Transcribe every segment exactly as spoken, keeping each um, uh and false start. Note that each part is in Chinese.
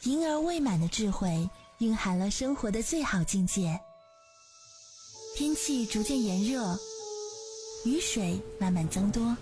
婴儿未满的智慧蕴含了生活的最好境界。天气逐渐炎热，雨水慢慢增多，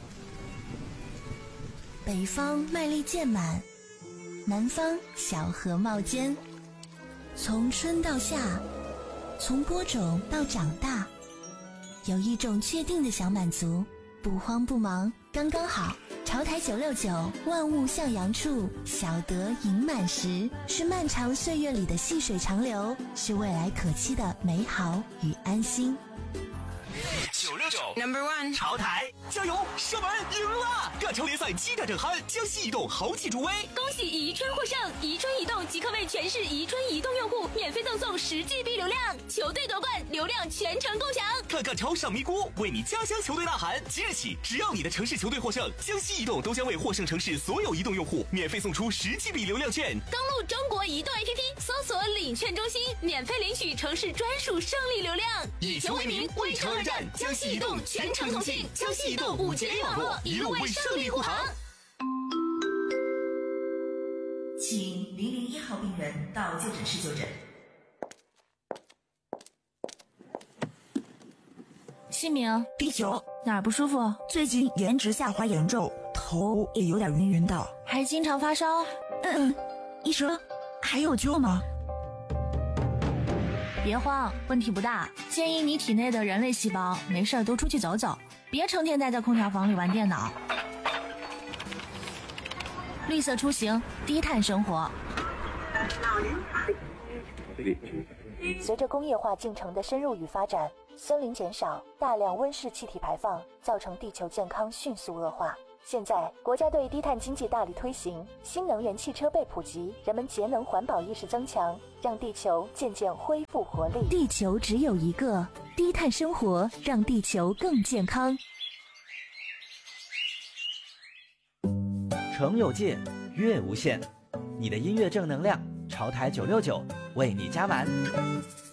北方麦粒渐满，南方小荷冒尖。从春到夏，从播种到长大，有一种确定的小满足，不慌不忙，刚刚好。潮台九六九，万物向阳处，小得盈满时，是漫长岁月里的细水长流，是未来可期的美好与安心。 九六九 Number One 潮台加油，射门赢了！各球联赛激战正酣，江西移动豪气助威， 恭喜宜春获胜！宜春移动即刻为全市宜春移动用户免费赠送十 G B 流量，球队夺冠，流量全程共享。 看看潮上迷菇，为你家乡球队呐喊！即日起，只要你的城市球队获胜，江西移动都将为获胜城市所有移动用户免费送出十 G B 流量券。 登录中国移动 A P P， 搜索领券中心，免费领取城市专属胜利流量。 以球为名，为城而战，江西移动全程同庆，江西移动五 G A 网络，一路为胜利护航。 请零零一号病人到就诊室就诊。 姓名： 第九， 哪儿不舒服？ 最近颜值下滑严重，头也有点晕晕的， 还经常发烧。 嗯嗯，医生，还有救吗？ 别慌，问题不大，建议你体内的人类细胞没事多出去走走，别成天待在空调房里玩电脑。绿色出行，低碳生活。 随着工业化进程的深入与发展，森林减少，大量温室气体排放，造成地球健康迅速恶化。现在，国家对低碳经济大力推行，新能源汽车被普及，人们节能环保意识增强，让地球渐渐恢复活力。 地球只有一个，低碳生活让地球更健康。 诚有界，乐无限，你的音乐正能量，潮台九六九为你加满。